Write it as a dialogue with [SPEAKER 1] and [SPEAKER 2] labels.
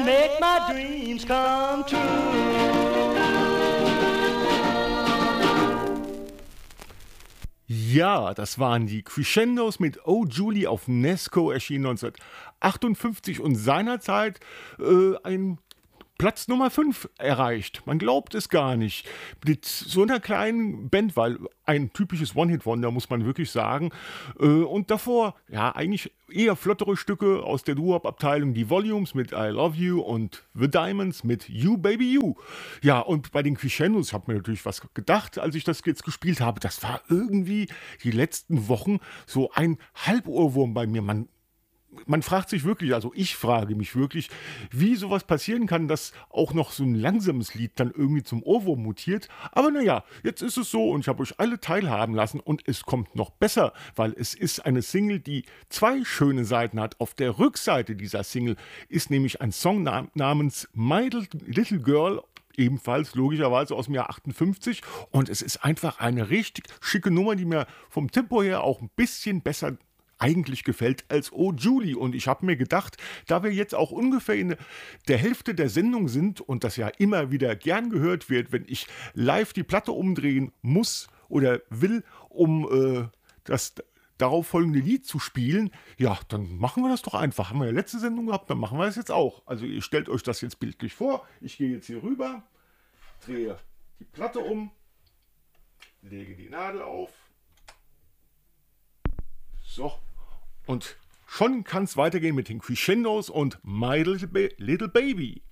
[SPEAKER 1] and make my dreams come true.
[SPEAKER 2] Ja, das waren die Crescendos mit Oh Julie auf Nesco, erschienen 1958 und seinerzeit ein Platz Nummer 5 erreicht. Man glaubt es gar nicht. Mit so einer kleinen Band, weil ein typisches One-Hit-Wonder, muss man wirklich sagen. Und davor, ja, eigentlich eher flottere Stücke aus der Doo-Wop-Abteilung, die Volumes mit I Love You und The Diamonds mit You Baby You. Ja, und bei den Crescendos, ich habe mir natürlich was gedacht, als ich das jetzt gespielt habe, das war irgendwie die letzten Wochen so ein Halbohrwurm bei mir. Man fragt sich wirklich, also ich frage mich wirklich, wie sowas passieren kann, dass auch noch so ein langsames Lied dann irgendwie zum Ohrwurm mutiert. Aber naja, jetzt ist es so und ich habe euch alle teilhaben lassen und es kommt noch besser, weil es ist eine Single, die 2 schöne Seiten hat. Auf der Rückseite dieser Single ist nämlich ein Song namens My Little Girl, ebenfalls logischerweise aus dem Jahr 58, und es ist einfach eine richtig schicke Nummer, die mir vom Tempo her auch ein bisschen besser eigentlich gefällt als Oh Julie. Und ich habe mir gedacht, da wir jetzt auch ungefähr in der Hälfte der Sendung sind und das ja immer wieder gern gehört wird, wenn ich live die Platte umdrehen muss oder will, um das darauf folgende Lied zu spielen, ja, dann machen wir das doch einfach. Haben wir ja letzte Sendung gehabt, dann machen wir es jetzt auch. Also ihr stellt euch das jetzt bildlich vor. Ich gehe jetzt hier rüber, drehe die Platte um, lege die Nadel auf. So. Und schon kann es weitergehen mit den Crescendos und My Little Baby.